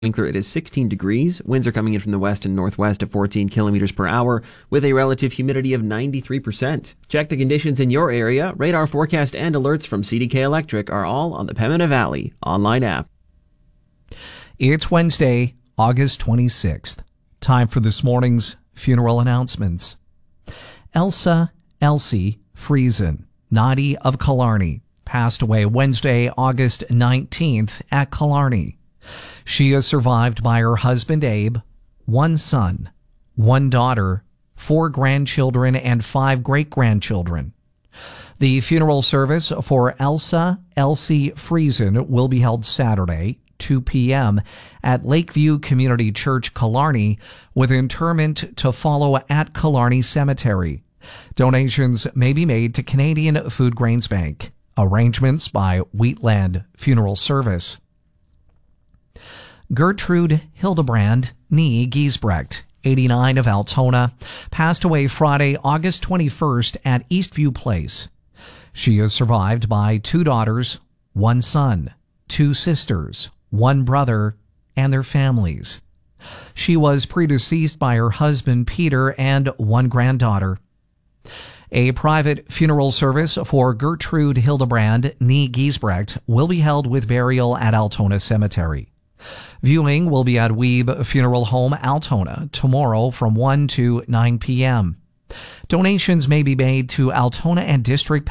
Winkler, it is 16 degrees. Winds are coming in from the west and northwest at 14 kilometers per hour with a relative humidity of 93%. Check the conditions in your area. Radar forecast and alerts from CDK Electric are all on the Pembina Valley online app. It's Wednesday, August 26th. Time for this morning's funeral announcements. Elsa Elsie Friesen, 90 of Killarney, passed away Wednesday, August 19th at Killarney. She is survived by her husband Abe, one son, one daughter, 4 grandchildren, and 5 great-grandchildren. The funeral service for Elsa Elsie Friesen will be held Saturday, 2 p.m. at Lakeview Community Church, Killarney, with interment to follow at Killarney Cemetery. Donations may be made to Canadian Food Grains Bank. Arrangements by Wheatland Funeral Service. Gertrude Hildebrand Nee Giesbrecht, 89 of Altona, passed away Friday, August 21st at Eastview Place. She is survived by 2 daughters, 1 son, 2 sisters, 1 brother, and their families. She was predeceased by her husband Peter and 1 granddaughter. A private funeral service for Gertrude Hildebrand Nee Giesbrecht will be held with burial at Altona Cemetery. Viewing will be at Weeb Funeral Home, Altona, tomorrow from 1 to 9 p.m. Donations may be made to Altona and District